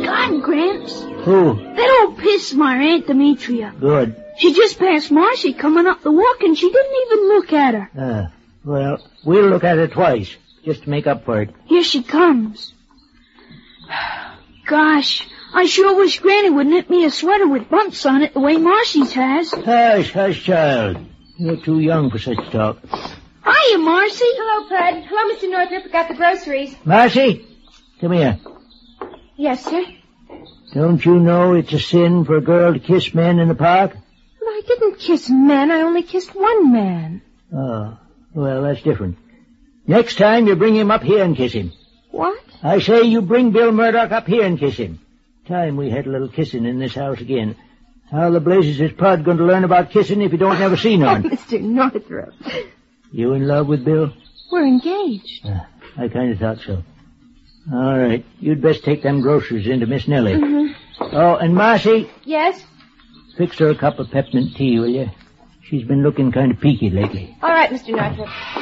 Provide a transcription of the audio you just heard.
gone, Gramps. Who? That old Pismire, Aunt Demetria. Good. She just passed Marcy coming up the walk, and she didn't even look at her. Well, we'll look at her twice, just to make up for it. Here she comes. Gosh, I sure wish Granny would knit me a sweater with bumps on it the way Marcy's has. Hush, child. You're too young for such talk. Hiya, Marcy. Hello, Bud. Hello, Mr. Northrop. I got the groceries. Marcy, come here. Yes, sir? Don't you know it's a sin for a girl to kiss men in the park? Well, I didn't kiss men. I only kissed one man. Oh, well, that's different. Next time you bring him up here and kiss him. What? I say you bring Bill Murdoch up here and kiss him. Time we had a little kissing in this house again. How the blazes is Pud going to learn about kissing if he don't never see none? Oh, Mr. Northrop. You in love with Bill? We're engaged. I kind of thought so. All right. You'd best take them groceries into Miss Nellie. Mm-hmm. Oh, and Marcy. Yes? Fix her a cup of peppermint tea, will you? She's been looking kind of peaky lately. All right, Mr. Northrop.